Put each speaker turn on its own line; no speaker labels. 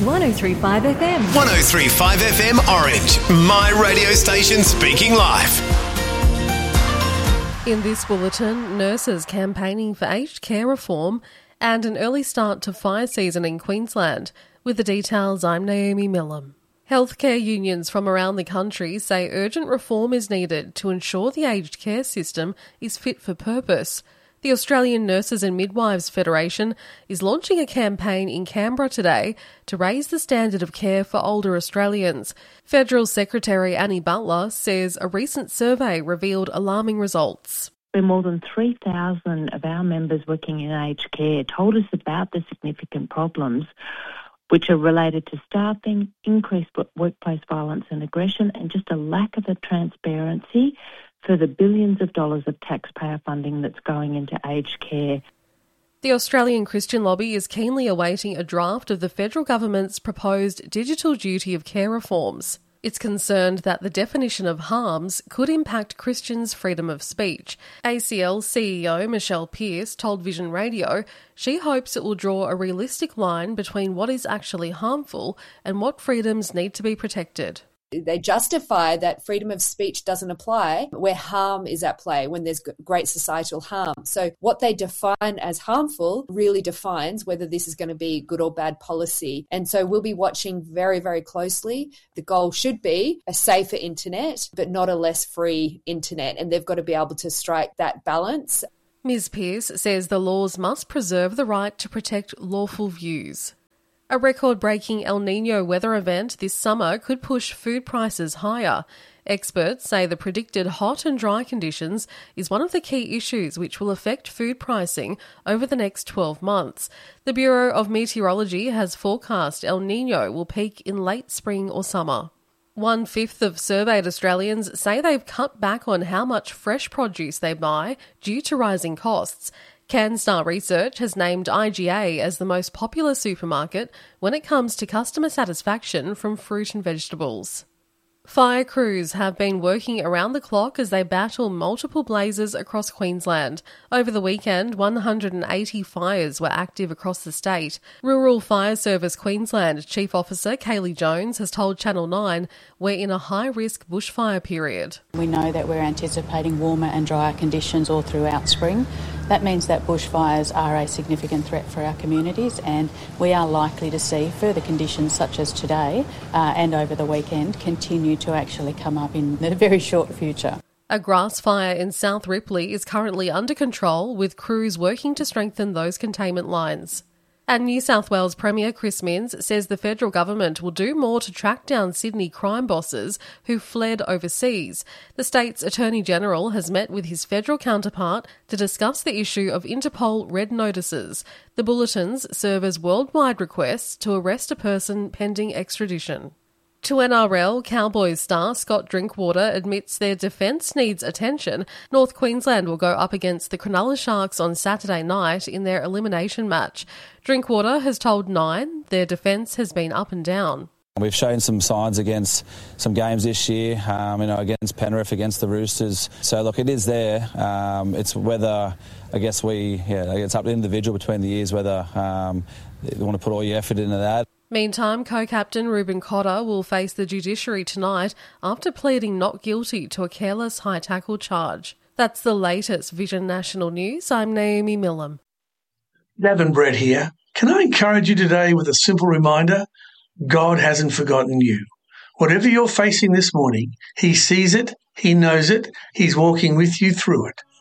103.5 FM.
103.5 FM Orange, my radio station speaking live.
In this bulletin, nurses campaigning for aged care reform and an early start to fire season in Queensland. With the details, I'm Naomi Millam. Healthcare unions from around the country say urgent reform is needed to ensure the aged care system is fit for purpose. The Australian Nurses and Midwives Federation is launching a campaign in Canberra today to raise the standard of care for older Australians. Federal Secretary Annie Butler says a recent survey revealed alarming results.
Where more than 3,000 of our members working in aged care told us about the significant problems which are related to staffing, increased workplace violence and aggression, and just a lack of a transparency for the billions of dollars of taxpayer funding that's going into aged care.
The Australian Christian Lobby is keenly awaiting a draft of the federal government's proposed digital duty of care reforms. It's concerned that the definition of harms could impact Christians' freedom of speech. ACL CEO Michelle Pearce told Vision Radio she hopes it will draw a realistic line between what is actually harmful and what freedoms need to be protected.
They justify that freedom of speech doesn't apply where harm is at play, when there's great societal harm. So what they define as harmful really defines whether this is going to be good or bad policy. And so we'll be watching very, very closely. The goal should be a safer internet, but not a less free internet. And they've got to be able to strike that balance.
Ms. Pearce says the laws must preserve the right to protect lawful views. A record-breaking El Niño weather event this summer could push food prices higher. Experts say the predicted hot and dry conditions is one of the key issues which will affect food pricing over the next 12 months. The Bureau of Meteorology has forecast El Niño will peak in late spring or summer. 1/5 of surveyed Australians say they've cut back on how much fresh produce they buy due to rising costs. CanStar Research has named IGA as the most popular supermarket when it comes to customer satisfaction from fruit and vegetables. Fire crews have been working around the clock as they battle multiple blazes across Queensland. Over the weekend, 180 fires were active across the state. Rural Fire Service Queensland Chief Officer Kaylee Jones has told Channel 9 we're in a high-risk bushfire period.
We know that we're anticipating warmer and drier conditions all throughout spring. That means that bushfires are a significant threat for our communities, and we are likely to see further conditions such as today and over the weekend continue to actually come up in the very short future.
A grass fire in South Ripley is currently under control, with crews working to strengthen those containment lines. And New South Wales Premier Chris Minns says the federal government will do more to track down Sydney crime bosses who fled overseas. The state's Attorney-General has met with his federal counterpart to discuss the issue of Interpol red notices. The bulletins serve as worldwide requests to arrest a person pending extradition. To NRL, Cowboys star Scott Drinkwater admits their defence needs attention. North Queensland will go up against the Cronulla Sharks on Saturday night in their elimination match. Drinkwater has told Nine their defence has been up and down.
We've shown some signs against some games this year, against Penrith, against the Roosters. So, look, it is there. It's whether, it's up to the individual between the years whether you want to put all your effort into that.
Meantime, co-captain Ruben Cotter will face the judiciary tonight after pleading not guilty to a careless high tackle charge. That's the latest Vision National News. I'm Naomi Millam.
Nav and Brett here. Can I encourage you today with a simple reminder? God hasn't forgotten you. Whatever you're facing this morning, He sees it, He knows it, He's walking with you through it.